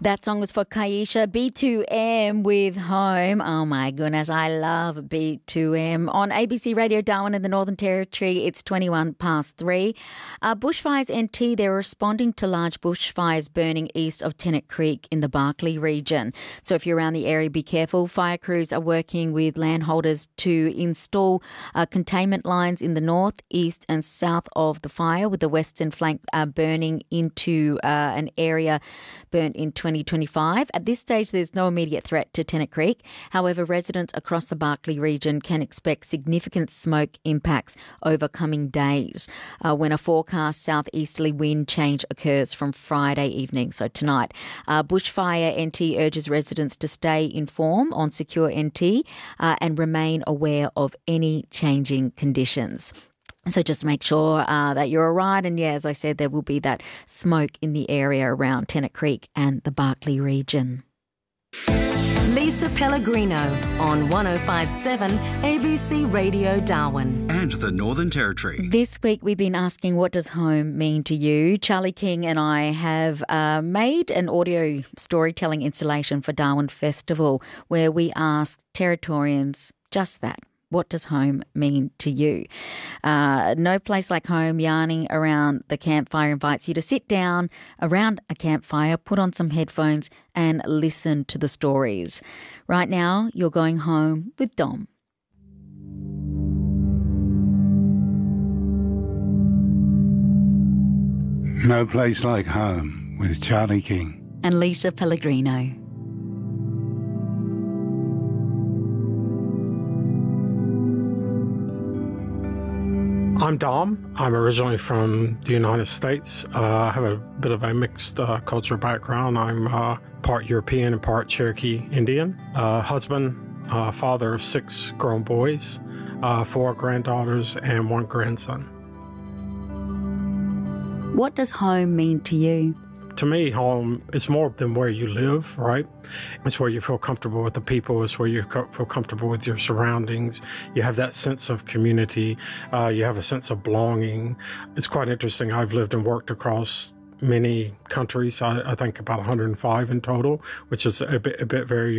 That song was for Kaisha. B2M with Home. Oh my goodness, I love B2M. On ABC Radio Darwin in the Northern Territory, it's 21 past 3. Bushfires NT, they're responding to large bushfires burning east of Tennant Creek in the Barkly region. So if you're around the area, be careful. Fire crews are working with landholders to install containment lines in the north, east and south of the fire, with the western flank burning into an area burnt in 2025. At this stage, there's no immediate threat to Tennant Creek. However, residents across the Barkly region can expect significant smoke impacts over coming days when a forecast southeasterly wind change occurs from Friday evening, so tonight. Bushfire NT urges residents to stay informed on Secure NT and remain aware of any changing conditions. So just make sure that you're all right. And yeah, as I said, there will be that smoke in the area around Tennant Creek and the Barkly region. Lisa Pellegrino on 105.7 ABC Radio Darwin. And the Northern Territory. This week we've been asking, what does home mean to you? Charlie King and I have made an audio storytelling installation for Darwin Festival where we asked Territorians just that. What does home mean to you? No place like home. Yarning around the campfire invites you to sit down around a campfire, put on some headphones and listen to the stories. Right now, you're going home with Dom. No Place Like Home with Charlie King. And Lisa Pellegrino. I'm Dom. I'm originally from the United States. I have a bit of a mixed cultural background. I'm part European and part Cherokee Indian. Husband, father of 6 grown boys, 4 granddaughters, and 1 grandson. What does home mean to you? To me, home is more than where you live, right? It's where you feel comfortable with the people. It's where you feel comfortable with your surroundings. You have that sense of community. You have a sense of belonging. It's quite interesting. I've lived and worked across many countries. I think about 105 in total, which is a bit very